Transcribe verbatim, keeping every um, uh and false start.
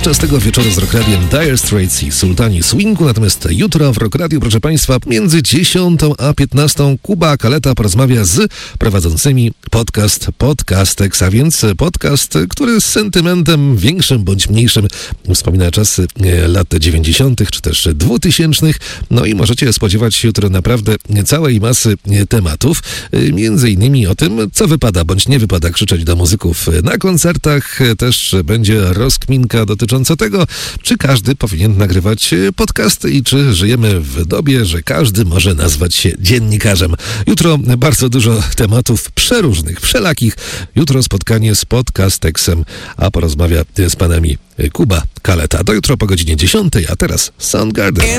szesnastego wieczoru z Rock Radiem Dire Straits i Sultani Swingu, natomiast jutro w Rock Radiu, proszę Państwa, między dziesiątą a piętnastą Kuba Kaleta porozmawia z prowadzącymi podcast Podcastex, a więc podcast, który z sentymentem większym bądź mniejszym wspomina czasy lat dziewięćdziesiątych czy też dwutysięcznych. No i możecie spodziewać się jutro naprawdę całej masy tematów, między innymi o tym, co wypada bądź nie wypada krzyczeć do muzyków na koncertach. Też będzie rozkminka dotycząca tego, czy każdy powinien nagrywać podcasty i czy żyjemy w dobie, że każdy może nazwać się dziennikarzem. Jutro bardzo dużo tematów przeróżnych, wszelakich. Jutro spotkanie z Podcastexem, a porozmawia z panami Kuba Kaleta. Do jutro po godzinie dziesiątej, a teraz Soundgarden.